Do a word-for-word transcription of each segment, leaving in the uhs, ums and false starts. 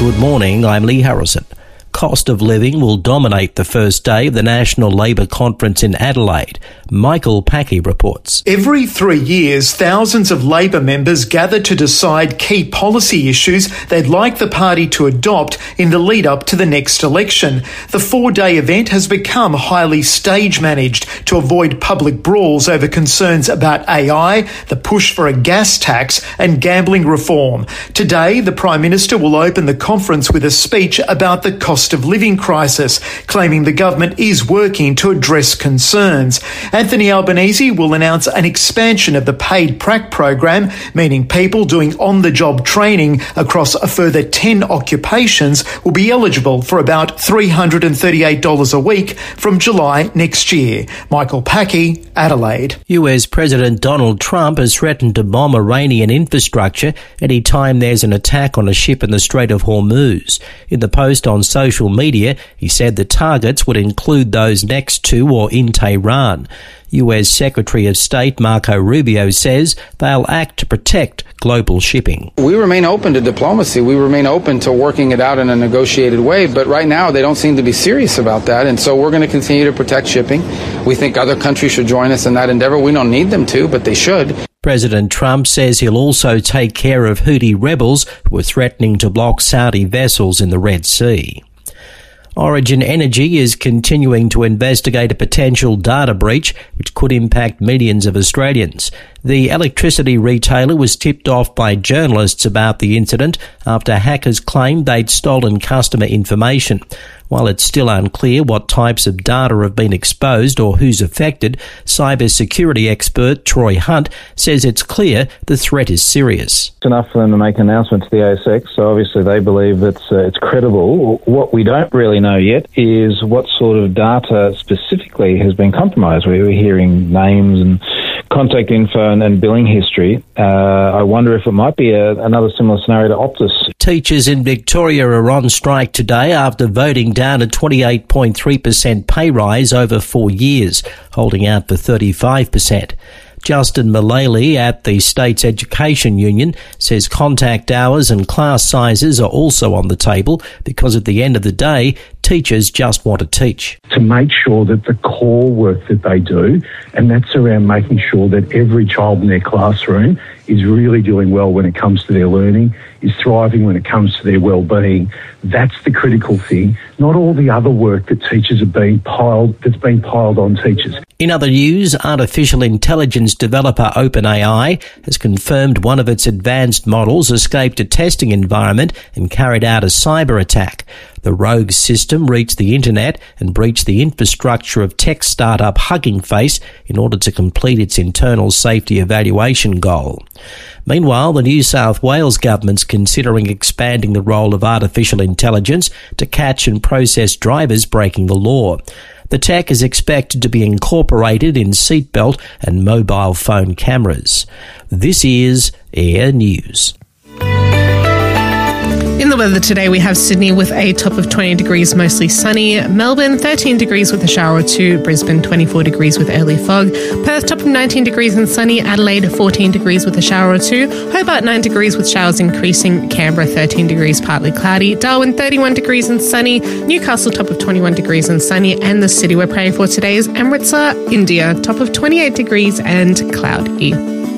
Good morning, I'm Lee Harrison. Cost of living will dominate the first day of the National Labor Conference in Adelaide. Michael Packey reports. Every three years, thousands of Labor members gather to decide key policy issues they'd like the party to adopt in the lead-up to the next election. The four-day event has become highly stage-managed to avoid public brawls over concerns about A I, the push for a gas tax and gambling reform. Today, the Prime Minister will open the conference with a speech about the cost of living crisis, claiming the government is working to address concerns. Anthony Albanese will announce an expansion of the paid prac program, meaning people doing on-the-job training across a further ten occupations will be eligible for about three hundred thirty-eight dollars a week from July next year. Michael Packey, Adelaide. U S President Donald Trump has threatened to bomb Iranian infrastructure any time there's an attack on a ship in the Strait of Hormuz. In the post on social media, he said the targets would include those next to or in Tehran. U S Secretary of State Marco Rubio says they'll act to protect global shipping. We remain open to diplomacy. We remain open to working it out in a negotiated way, but right now they don't seem to be serious about that, and so we're going to continue to protect shipping. We think other countries should join us in that endeavor. We don't need them to, but they should. President Trump says he'll also take care of Houthi rebels who are threatening to block Saudi vessels in the Red Sea. Origin Energy is continuing to investigate a potential data breach which could impact millions of Australians. The electricity retailer was tipped off by journalists about the incident after hackers claimed they'd stolen customer information. While it's still unclear what types of data have been exposed or who's affected, cybersecurity expert Troy Hunt says it's clear the threat is serious. It's enough for them to make an announcement to the A S X, so obviously they believe it's, uh, it's credible. What we don't really know yet is what sort of data specifically has been compromised. We were hearing names and contact info and, and billing history. Uh, I wonder if it might be a, another similar scenario to Optus. Teachers in Victoria are on strike today after voting down a twenty-eight point three percent pay rise over four years, holding out for thirty-five percent. Justin Mullally at the State's Education Union says contact hours and class sizes are also on the table because at the end of the day, teachers just want to teach. To make sure that the core work that they do, and that's around making sure that every child in their classroom is really doing well when it comes to their learning, is thriving when it comes to their well-being. That's the critical thing, not all the other work that teachers are being piled, that's being piled on teachers. In other news, artificial intelligence developer OpenAI has confirmed one of its advanced models escaped a testing environment and carried out a cyber attack. The rogue system reached the internet and breached the infrastructure of tech startup Hugging Face in order to complete its internal safety evaluation goal. Meanwhile, the New South Wales government's considering expanding the role of artificial intelligence to catch and process drivers breaking the law. The tech is expected to be incorporated in seatbelt and mobile phone cameras. This is Air News. In the weather today, we have Sydney with a top of twenty degrees, mostly sunny. Melbourne, thirteen degrees with a shower or two. Brisbane, twenty-four degrees with early fog. Perth, top of nineteen degrees and sunny. Adelaide, fourteen degrees with a shower or two. Hobart, nine degrees with showers increasing. Canberra, thirteen degrees, partly cloudy. Darwin, thirty-one degrees and sunny. Newcastle, top of twenty-one degrees and sunny. And the city we're praying for today is Amritsar, India, top of twenty-eight degrees and cloudy.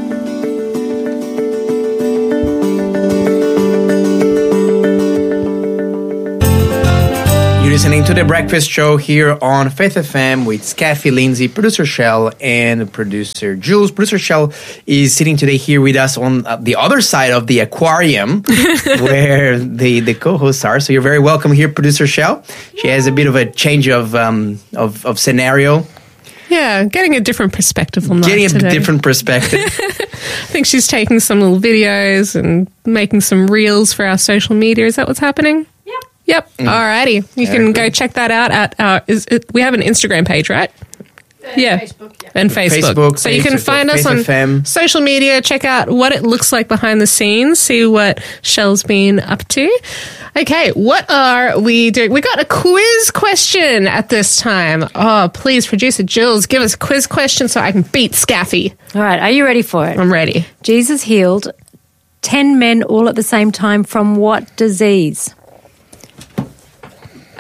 Listening to The Breakfast Show here on Faith F M with Scaffy, Lindsay, producer Shell, and producer Jules. Producer Shell is sitting today here with us on the other side of the aquarium where the, the co-hosts are. So you're very welcome here, producer Shell. She has a bit of a change of um, of, of scenario. Yeah, getting a different perspective on life Getting a today. different perspective. I think she's taking some little videos and making some reels for our social media. Is that what's happening? Yep. Mm. Alrighty. You can go check that out at our, is it, we have an Instagram page, right? And yeah. Facebook, yeah. And Facebook. Facebook so you can Facebook, find us on F M. social media, check out what it looks like behind the scenes, see what Shell's been up to. Okay, what are we doing? We got a quiz question at this time. Oh, please, producer Jules, give us a quiz question so I can beat Scaffy. All right, are you ready for it? I'm ready. Jesus healed ten men all at the same time from what disease?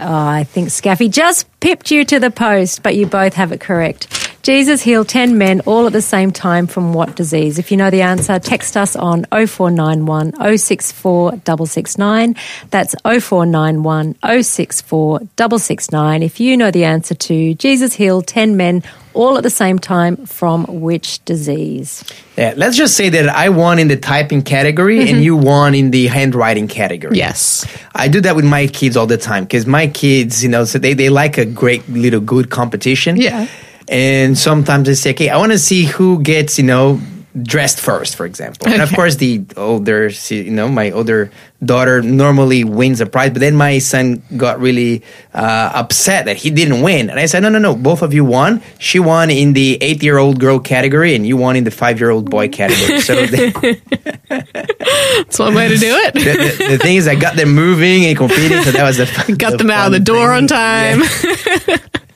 Oh, I think Scaffy just pipped you to the post, but you both have it correct. Jesus healed ten men all at the same time from what disease? If you know the answer, text us on oh four nine one, oh six four, six six nine. That's oh four nine one, oh six four, six six nine. If you know the answer to Jesus healed ten men all at the same time from which disease? Yeah, let's just say that I won in the typing category mm-hmm. and you won in the handwriting category. Yes. I do that with my kids all the time because my kids, you know, so they, they like a great little good competition. Yeah. And sometimes they say, okay, I want to see who gets, you know, dressed first, for example. Okay. And of course, the older, you know, my older daughter normally wins a prize, but then my son got really uh, upset that he didn't win. And I said, no, no, no, both of you won. She won in the eight-year-old girl category, and you won in the five-year-old boy category. So they, that's one way to do it. the, the, the thing is, I got them moving and competing, so that was the fun. Got the them out of the door thing. on time. Yeah.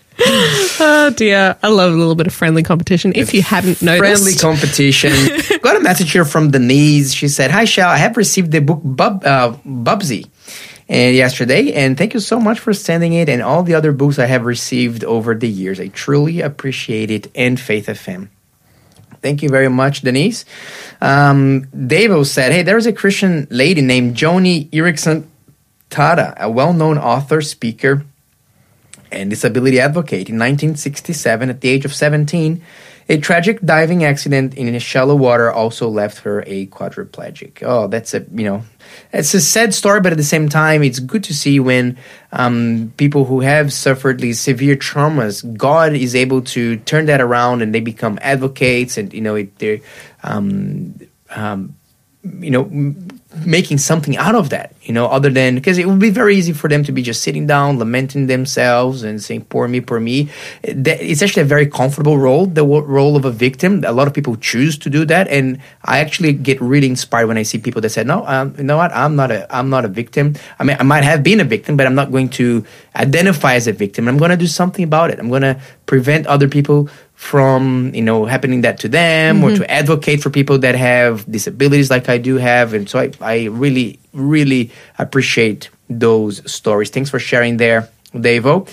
Oh dear, I love a little bit of friendly competition. If you hadn't noticed. Friendly competition. Got a message here from Denise. She said, hi, Shell. I have received the book Bub, uh, Bubsy and yesterday, and thank you so much for sending it and all the other books I have received over the years. I truly appreciate it, and Faith F M. Thank you very much, Denise. Um, Davo said, hey, there's a Christian lady named Joni Eareckson Tada, a well-known author, speaker, and disability advocate. In nineteen sixty-seven, at the age of seventeen, a tragic diving accident in shallow water also left her a quadriplegic. Oh, that's a, you know, it's a sad story, but at the same time, it's good to see when um, people who have suffered these severe traumas, God is able to turn that around and they become advocates and, you know, it, they're, um, um, you know, making something out of that, you know, other than, because it would be very easy for them to be just sitting down, lamenting themselves and saying, poor me, poor me. It's actually a very comfortable role, the role of a victim. A lot of people choose to do that. And I actually get really inspired when I see people that say, no, um, you know what, I'm not a, I'm not a victim. I mean, I might have been a victim, but I'm not going to identify as a victim. I'm going to do something about it. I'm going to prevent other people from, you know, happening that to them, mm-hmm. or to advocate for people that have disabilities like I do have. And so I, I really, really appreciate those stories. Thanks for sharing there, Davo.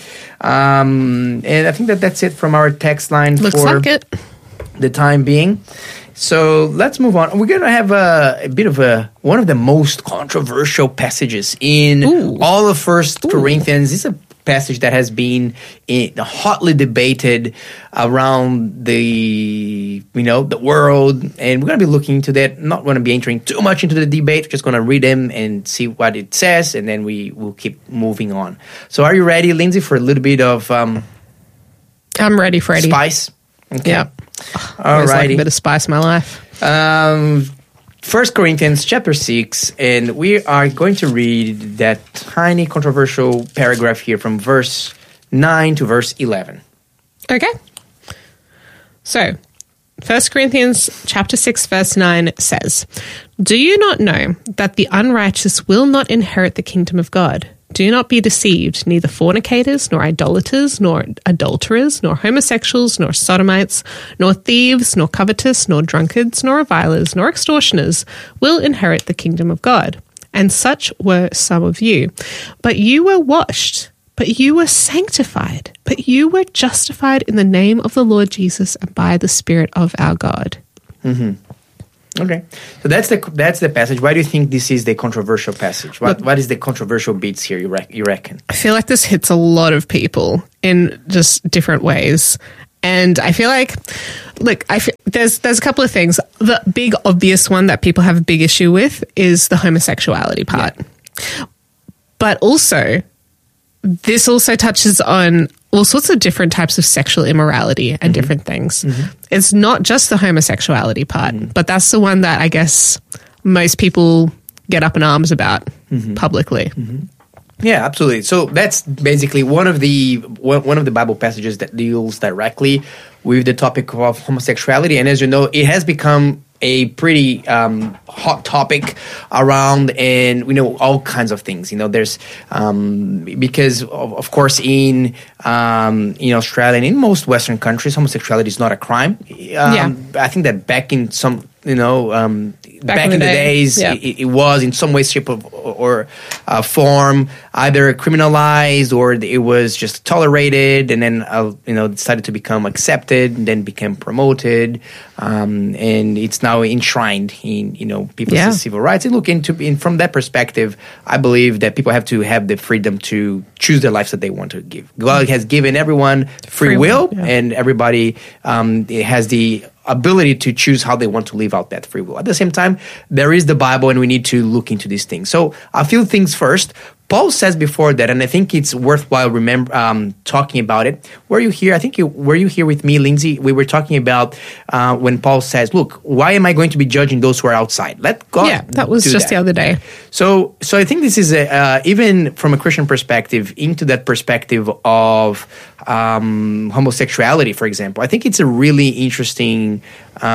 Um, and I think that that's it from our text line. Looks for like it. The time being. So let's move on. We're going to have a, a bit of a one of the most controversial passages in Ooh. all of First Ooh. Corinthians. It's a passage that has been in, hotly debated around the, you know, the world, and we're going to be looking into that. Not going to be entering too much into the debate. We're just going to read them and see what it says, and then we will keep moving on. So, are you ready, Lindsay, for a little bit of? Um, I'm ready, Freddie. Spice. Okay. Yeah. All right. Like a bit of spice in my life. Um. First Corinthians chapter six, and we are going to read that tiny controversial paragraph here from verse nine to verse eleven. Okay. So, First Corinthians chapter six, verse nine says, do you not know that the unrighteous will not inherit the kingdom of God? Do not be deceived, neither fornicators, nor idolaters, nor adulterers, nor homosexuals, nor sodomites, nor thieves, nor covetous, nor drunkards, nor revilers, nor extortioners will inherit the kingdom of God. And such were some of you. But you were washed, but you were sanctified, but you were justified in the name of the Lord Jesus and by the Spirit of our God. Mm-hmm. Okay, so that's the that's the passage. Why do you think this is the controversial passage? What Look, what is the controversial bits here? You re- you reckon? I feel like this hits a lot of people in just different ways, and I feel like, look, I feel, there's there's a couple of things. The big obvious one that people have a big issue with is the homosexuality part, yeah. But also this also touches on all sorts of different types of sexual immorality and mm-hmm. different things. Mm-hmm. It's not just the homosexuality part, mm-hmm. but that's the one that I guess most people get up in arms about mm-hmm. publicly. Mm-hmm. Yeah, absolutely. So that's basically one of the one of the Bible passages that deals directly with the topic of homosexuality. And as you know, it has become a pretty um, hot topic around, and we know all kinds of things. You know, there's um, because of, of course in um, in Australia and in most Western countries, homosexuality is not a crime. Um, yeah. I think that back in some, you know, um, back, back in the, the day. days, yeah. it, it was in some way, shape, or, or uh, form either criminalized or it was just tolerated, and then uh, you know decided to become accepted, and then became promoted, um, and it's now enshrined in you know people's yeah. civil rights. And look into in, from that perspective, I believe that people have to have the freedom to choose their lives that they want to give. God has given everyone free, free will, will yeah. and everybody um, has the ability to choose how they want to live out that free will. At the same time, there is the Bible, and we need to look into these things. So a few things first. Paul says before that, and I think it's worthwhile remember um, talking about it. Were you here? I think you were you here with me, Lindsay? We were talking about uh, when Paul says, "Look, why am I going to be judging those who are outside? Let God." Yeah, that was do just that. the other day. So, so I think this is a, uh, even from a Christian perspective, into that perspective of um, homosexuality, for example. I think it's a really interesting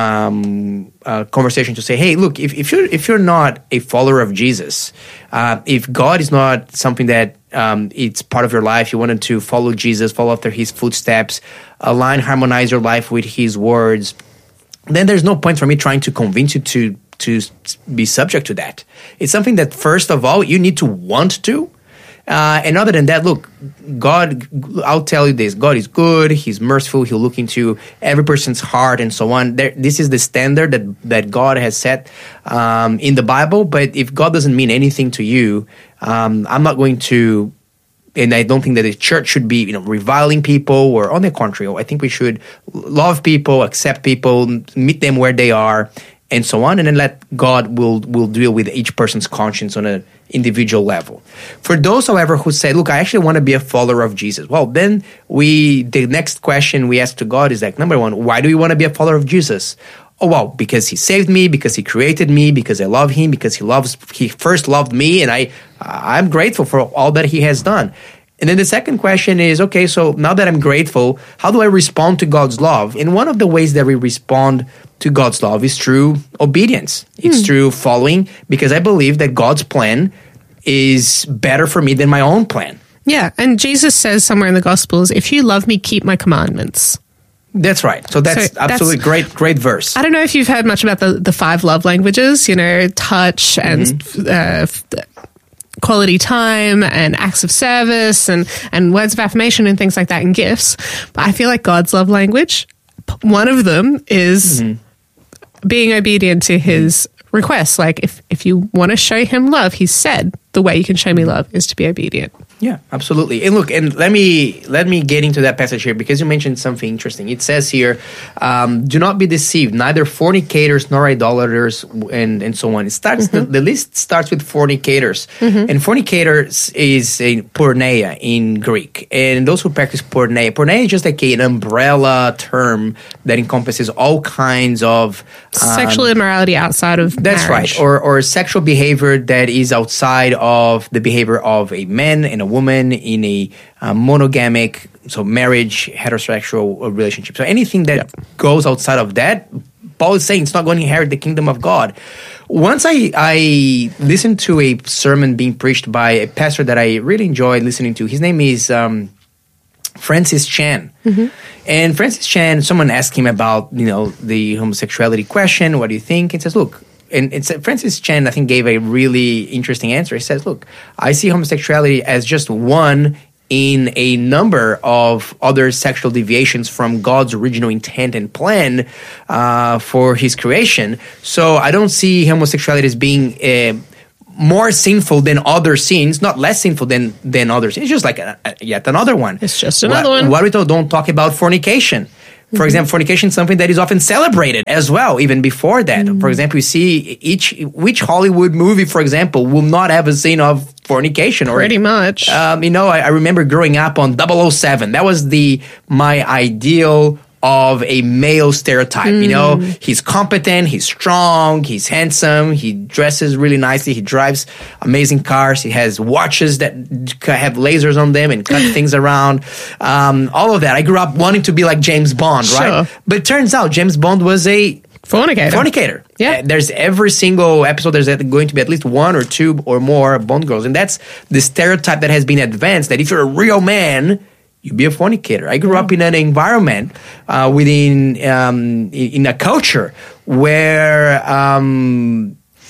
um, uh, conversation to say, "Hey, look, if, if you're if you're not a follower of Jesus, uh, if God is not something that um, it's part of your life, you wanted to follow Jesus, follow after His footsteps, align, harmonize your life with His words, then there's no point for me trying to convince you to to be subject to that. It's something that, first of all, you need to want to. Uh, and other than that, look, God, I'll tell you this, God is good, He's merciful, He'll look into every person's heart and so on. There, this is the standard that, that God has set um, in the Bible, but if God doesn't mean anything to you, um, I'm not going to, and I don't think that the church should be, you know, reviling people, or on the contrary, I think we should love people, accept people, meet them where they are, and so on, and then let God will will deal with each person's conscience on an individual level. For those, however, who say, look, I actually want to be a follower of Jesus, well, then we the next question we ask to God is like, number one, why do we want to be a follower of Jesus? Oh, well, because He saved me, because He created me, because I love Him, because He loves He first loved me, and I I'm grateful for all that He has done. And then the second question is, okay, so now that I'm grateful, how do I respond to God's love? And one of the ways that we respond to God's love is through obedience. It's hmm. through following, because I believe that God's plan is better for me than my own plan. Yeah, and Jesus says somewhere in the Gospels, if you love me, keep my commandments. That's right. So that's so absolutely that's, great, great verse. I don't know if you've heard much about the, the five love languages, you know, touch and mm-hmm. uh, quality time and acts of service and, and words of affirmation and things like that, and gifts. But I feel like God's love language, one of them is mm-hmm. being obedient to His requests. Like if, if you want to show Him love, He said the way you can show me love is to be obedient. Yeah, absolutely. And look, and let me let me get into that passage here, because you mentioned something interesting. It says here, um, do not be deceived, neither fornicators nor idolaters, and, and so on. It starts mm-hmm. the, the list starts with fornicators. Mm-hmm. And fornicators is a porneia in Greek. And those who practice porneia, porneia is just like an umbrella term that encompasses all kinds of um, sexual immorality outside of That's marriage. right. Or or sexual behavior that is outside of the behavior of a man and a woman in a uh, monogamic, so marriage, heterosexual relationship. So anything that yep. goes outside of that, Paul is saying it's not going to inherit the kingdom of God. Once I, I listened to a sermon being preached by a pastor that I really enjoyed listening to. His name is um, Francis Chan. Mm-hmm. And Francis Chan, someone asked him about, you know, the homosexuality question. What do you think? He says, look, and it's Francis Chan, I think, gave a really interesting answer. He says, look, I see homosexuality as just one in a number of other sexual deviations from God's original intent and plan uh, for His creation. So I don't see homosexuality as being uh, more sinful than other sins, not less sinful than, than others. It's just like a, a, yet another one. It's just another what, one. What we don't, don't talk about fornication. For example, fornication is something that is often celebrated as well, even before that. Mm. For example, you see each which Hollywood movie, for example, will not have a scene of fornication. Or, Pretty much. Um, you know, I, I remember growing up on double oh seven. That was the my ideal of a male stereotype. Mm. You know, he's competent, he's strong, he's handsome, he dresses really nicely, he drives amazing cars, he has watches that have lasers on them and cut things around. Um, all of that. I grew up wanting to be like James Bond, sure. right? But it turns out James Bond was a fornicator. Fornicator. Yeah. Uh, there's every single episode, there's going to be at least one or two or more Bond girls. And that's the stereotype that has been advanced, that if you're a real man, you be a fornicator. I grew up in an environment uh, within um, in a culture where um,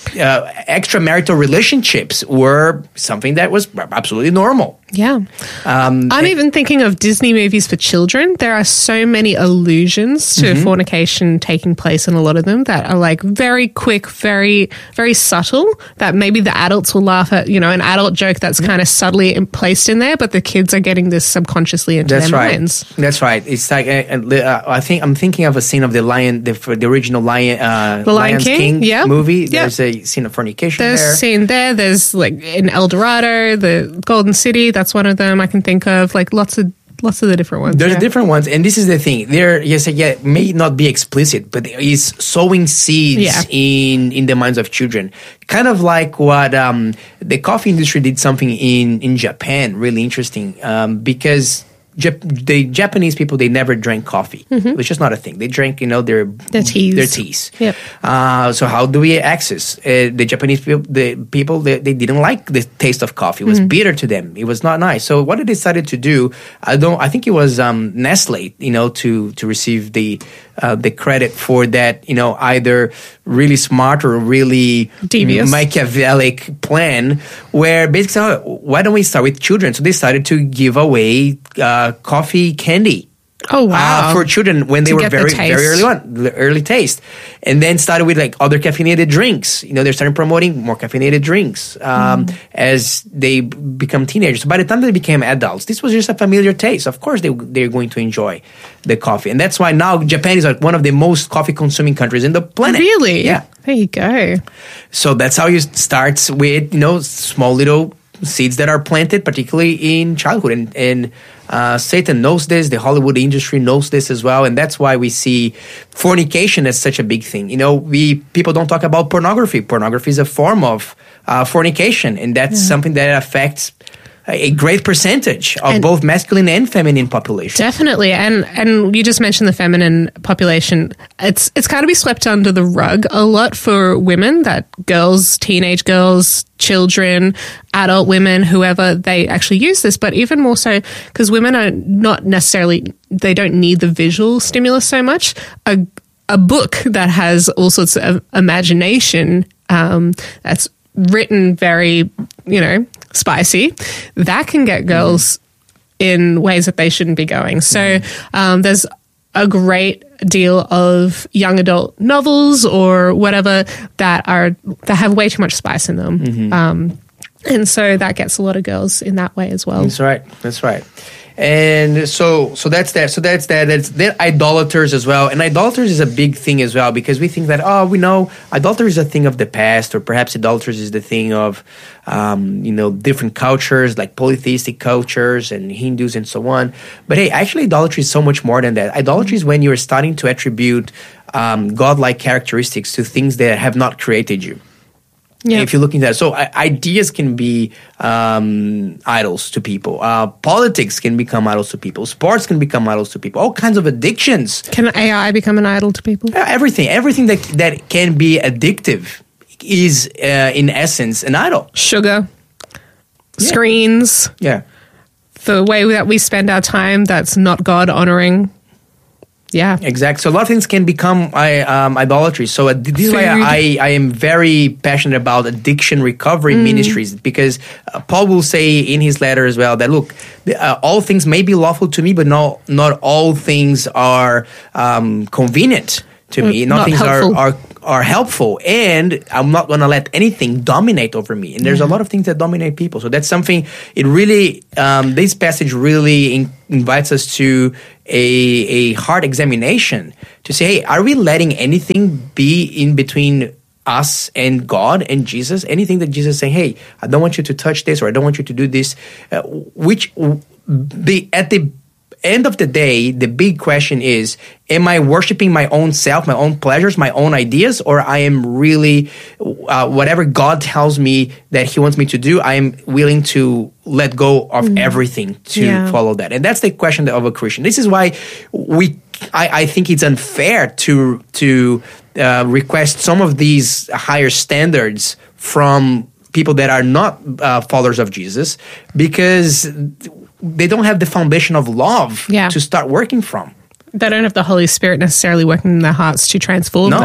uh, extramarital relationships were something that was absolutely normal. Yeah. Um, I'm even thinking of Disney movies for children. There are so many allusions to Mm-hmm. fornication taking place in a lot of them that are like very quick, very, very subtle, that maybe the adults will laugh at, you know, an adult joke that's kind of subtly in- placed in there, but the kids are getting this subconsciously into That's their right. minds. That's right. It's like uh, uh, I think I'm thinking of a scene of the lion, the, the original Lion, uh, The Lion Lion's King, yeah. movie. Yeah. There's a scene of fornication There's there. a scene there. There's like in El Dorado, the Golden City. That's one of them I can think of. Like lots of lots of the different ones. There's yeah. different ones, and this is the thing. There, yes, yeah, may not be explicit, but is sowing seeds Yeah. in in the minds of children. Kind of like what um, the coffee industry did something in in Japan. Really interesting, um, because Jap- the Japanese people, they never drank coffee. It's just not a thing. They drank, you know, their Their teas. Their teas. Yep. Uh, so how do we access uh, the Japanese people? The people they, they didn't like the taste of coffee. It was bitter to them. It was not nice. So what they decided to do, I don't. I think it was um, Nestle, you know, to to receive the uh, the credit for that. You know, either really smart or really Devious. Machiavellic plan, where basically, oh, why don't we start with children? So they started to give away uh, coffee candy. Oh, wow. Uh, for children when they To were get the very, taste. very early on, the early taste. And then started with like other caffeinated drinks. You know, they're starting promoting more caffeinated drinks um, Mm. as they b- become teenagers. So by the time they became adults, this was just a familiar taste. Of course, they, they're going to enjoy the coffee. And that's why now Japan is like one of the most coffee consuming countries in the planet. Really? Yeah. There you go. So that's how you start with, you know, small little seeds that are planted, particularly in childhood. And, and uh, Satan knows this. The Hollywood industry knows this as well. And that's why we see fornication as such a big thing. You know, we people don't talk about pornography. Pornography is a form of uh, fornication. And that's something that affects a great percentage of And- both masculine and feminine population. Definitely, and and you just mentioned the feminine population. It's it's kind of be swept under the rug a lot for women. That girls, teenage girls, children, adult women, whoever, they actually use this. But even more so because women are not necessarily, they don't need the visual stimulus so much. A a book that has all sorts of imagination, um, that's written very, you know, spicy, that can get girls in ways that they shouldn't be going. So um, there's a great deal of young adult novels or whatever that are that have way too much spice in them. Um, and so that gets a lot of girls in that way as well. That's right. That's right. And so, so that's that. So that's that. That's then idolaters as well. And idolaters is a big thing as well because we think that oh, we know idolaters is a thing of the past, or perhaps idolaters is the thing of, um, you know, different cultures like polytheistic cultures and Hindus and so on. But hey, actually, idolatry is so much more than that. Idolatry is when you're starting to attribute um, godlike characteristics to things that have not created you. Yeah. If you're looking at that. So uh, ideas can be um, idols to people. Uh, politics can become idols to people. Sports can become idols to people. All kinds of addictions. Can A I become an idol to people? Uh, everything. Everything that, that can be addictive is, uh, in essence, an idol. Sugar, screens, Yeah. the way that we spend our time that's not God honoring. Yeah. Exactly. So a lot of things can become I, um, idolatry. So uh, this is why Food. I, I am very passionate about addiction recovery ministries because uh, Paul will say in his letter as well that look, the, uh, all things may be lawful to me, but not not all things are um, convenient to me. Not, Not things helpful. are, are are helpful, and I'm not going to let anything dominate over me. And there's a lot of things that dominate people. So that's something. It really um, this passage really in, invites us to a a hard examination to say, hey, are we letting anything be in between us and God and Jesus? Anything that Jesus is saying, hey, I don't want you to touch this, or I don't want you to do this, uh, which the at the end of the day, the big question is, am I worshiping my own self, my own pleasures, my own ideas, or I am really, uh, whatever God tells me that he wants me to do, I am willing to let go of everything to Yeah. follow that? And that's the question of a Christian. This is why we, I, I think it's unfair to, to uh, request some of these higher standards from people that are not uh, followers of Jesus, because they don't have the foundation of love Yeah. to start working from. They don't have the Holy Spirit necessarily working in their hearts to transform No, them.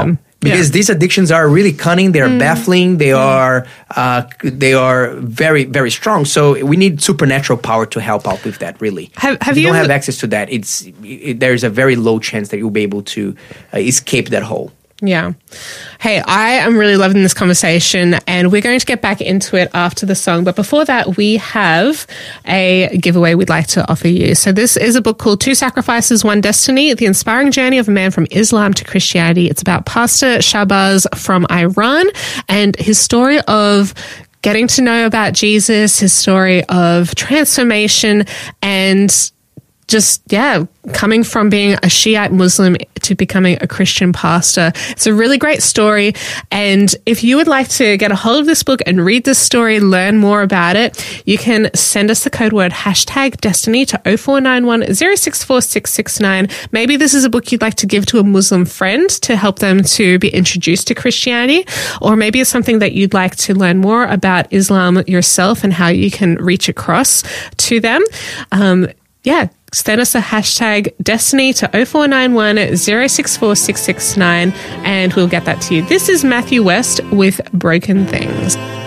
Because Yeah. these addictions are really cunning, they are Mm. baffling, they are uh, they are very, very strong. So we need supernatural power to help out with that, really. Have- have if you, you don't ever- have access to that, it's it, there's a very low chance that you'll be able to uh, escape that hole. Yeah. Hey, I am really loving this conversation, and we're going to get back into it after the song. But before that, we have a giveaway we'd like to offer you. So this is a book called Two Sacrifices, One Destiny, The Inspiring Journey of a Man from Islam to Christianity. It's about Pastor Shahbaz from Iran and his story of getting to know about Jesus, his story of transformation, and just, yeah, coming from being a Shiite Muslim to becoming a Christian pastor. It's a really great story. And if you would like to get a hold of this book and read this story, learn more about it, you can send us the code word hashtag Destiny to oh four nine one, oh six four six six nine. Maybe this is a book you'd like to give to a Muslim friend to help them to be introduced to Christianity, or maybe it's something that you'd like to learn more about Islam yourself and how you can reach across to them. Um, yeah, send us a hashtag Destiny to oh four nine one, oh six four six six nine and we'll get that to you. This is Matthew West with Broken Things.